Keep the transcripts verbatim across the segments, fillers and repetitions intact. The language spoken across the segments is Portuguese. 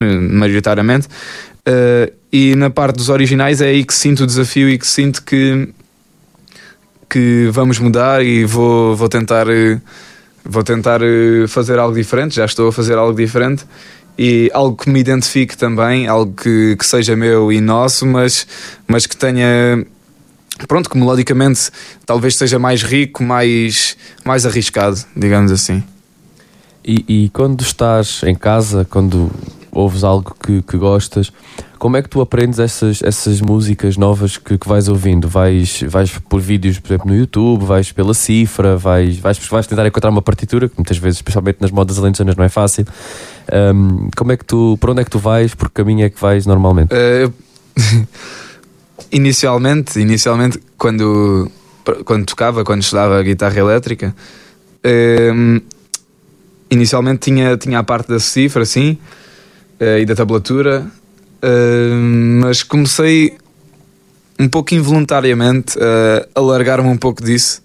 maioritariamente. Uh, e na parte dos originais é aí que sinto o desafio e que sinto que, que vamos mudar e vou, vou tentar, vou tentar fazer algo diferente. Já estou a fazer algo diferente e algo que me identifique também, algo que, que seja meu e nosso, mas, mas que tenha, pronto, que melodicamente talvez seja mais rico, mais, mais arriscado, digamos assim. E, e quando estás em casa, quando ouves algo que, que gostas, como é que tu aprendes essas, essas músicas novas que, que vais ouvindo? Vais, vais por vídeos, por exemplo, no YouTube, vais pela cifra, vais, vais, vais tentar encontrar uma partitura, que muitas vezes, especialmente nas modas alentejanas, não é fácil. Um, como é que tu, por onde é que tu vais? Por que caminho é que vais normalmente? Uh, inicialmente, inicialmente quando, quando tocava, quando estudava guitarra elétrica, uh, inicialmente tinha, tinha a parte da cifra, sim, uh, e da tablatura, uh, mas comecei um pouco involuntariamente uh, a largar-me um pouco disso.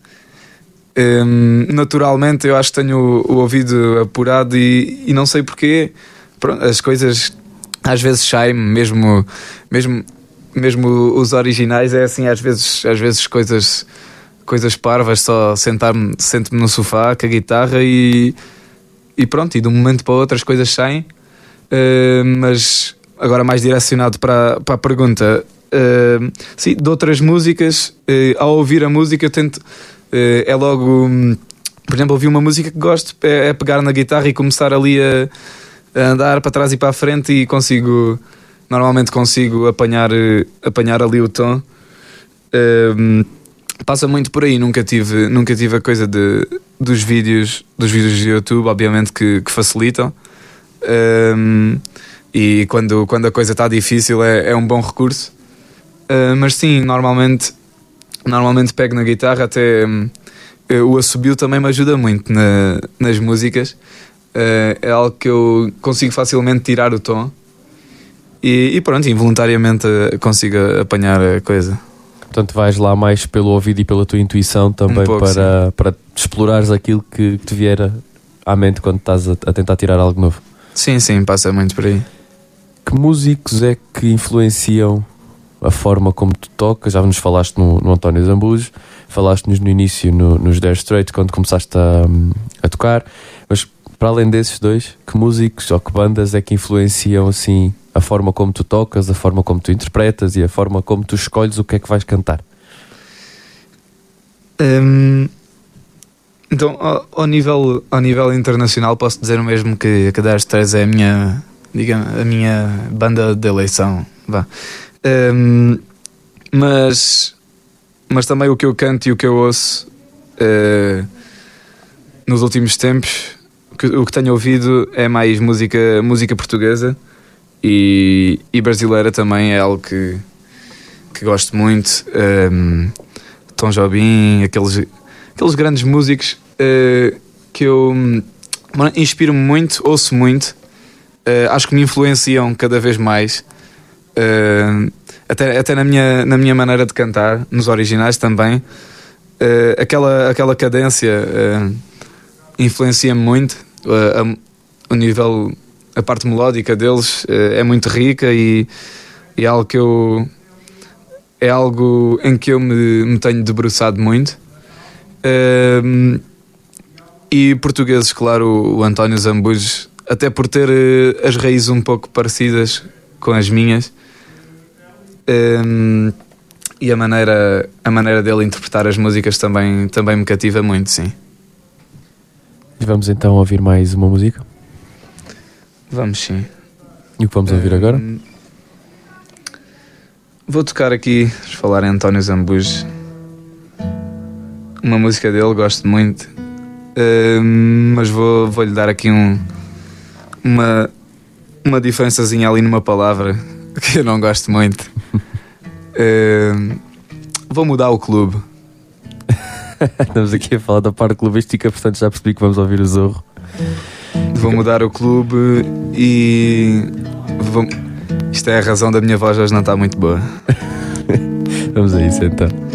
Um, naturalmente eu acho que tenho o, o ouvido apurado e, e não sei porquê. Pronto, as coisas às vezes saem-me, mesmo, mesmo, mesmo os originais é assim, às vezes, às vezes coisas, coisas parvas, só sentar-me, sento-me no sofá com a guitarra e, e pronto, e de um momento para o outro as coisas saem. Uh, mas agora mais direcionado para, para a pergunta, uh, sim, de outras músicas, uh, ao ouvir a música eu tento, uh, é logo, um, por exemplo, ouvir uma música que gosto, é, é pegar na guitarra e começar ali a, a andar para trás e para a frente e consigo, normalmente consigo apanhar, uh, apanhar ali o tom. Uh, passa muito por aí, nunca tive, nunca tive a coisa de, dos vídeos, dos vídeos de YouTube, obviamente que, que facilitam. Um, e quando, quando a coisa está difícil é, é um bom recurso, uh, mas sim, normalmente normalmente pego na guitarra, até um, o assobio também me ajuda muito na, nas músicas. Uh, é algo que eu consigo facilmente tirar o tom e, e pronto, involuntariamente consigo apanhar a coisa. Portanto vais lá mais pelo ouvido e pela tua intuição também, um pouco, para, para explorares aquilo que te vier à mente quando estás a, a tentar tirar algo novo. Sim, sim, passa muito por aí. Que músicos é que influenciam a forma como tu tocas? Já nos falaste no, no António Zambujo, falaste-nos no início no, nos Dire Straits, quando começaste a, a tocar, mas para além desses dois, que músicos ou que bandas é que influenciam assim a forma como tu tocas, a forma como tu interpretas e a forma como tu escolhes o que é que vais cantar? Um... Então, ao, ao, nível, ao nível internacional, posso dizer o mesmo que a Dire Straits é a minha, digamos, a minha banda de eleição. Vá. Um, mas, mas também o que eu canto e o que eu ouço uh, nos últimos tempos, que, o que tenho ouvido é mais música, música portuguesa e, e brasileira também, é algo que, que gosto muito. Um, Tom Jobim, aqueles... aqueles grandes músicos uh, que eu uh, inspiro-me muito, ouço muito, uh, acho que me influenciam cada vez mais, uh, até, até na, minha, na minha maneira de cantar, nos originais também. Uh, aquela, aquela cadência uh, influencia-me muito, uh, a, o nível, a parte melódica deles uh, é muito rica e, e é algo que eu, é algo em que eu me, me tenho debruçado muito. Uh, e portugueses, claro, o, o António Zambujo, até por ter uh, as raízes um pouco parecidas com as minhas, uh, e a maneira, a maneira dele interpretar as músicas também, também me cativa muito, sim. E vamos então ouvir mais uma música? Vamos, sim. E o que vamos ouvir uh, agora? Vou tocar aqui, falar em António Zambujo, uma música dele, gosto muito, uh, mas vou, vou-lhe dar aqui um, uma, uma diferençazinha ali numa palavra que eu não gosto muito. Uh, vou mudar o clube. Estamos aqui a falar da parte clubística, portanto já percebi que vamos ouvir o Zorro. Vou mudar o clube e vou... isto é a razão da minha voz hoje não está muito boa. Vamos a isso então.